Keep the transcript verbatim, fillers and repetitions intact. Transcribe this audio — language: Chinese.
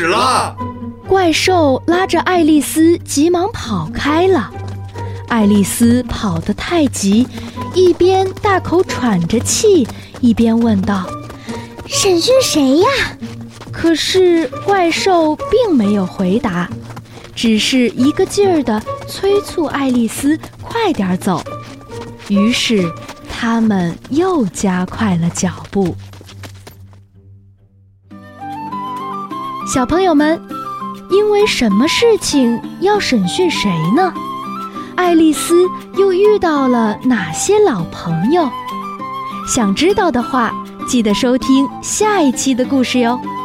始了！ 怪兽拉着爱丽丝急忙跑开了。爱丽丝跑得太急，一边大口喘着气，一边问道： 审讯谁呀？ 可是怪兽并没有回答，只是一个劲儿地催促爱丽丝快点走。于是他们又加快了脚步。小朋友们，因为什么事情要审讯谁呢？爱丽丝又遇到了哪些老朋友？想知道的话，记得收听下一期的故事哟。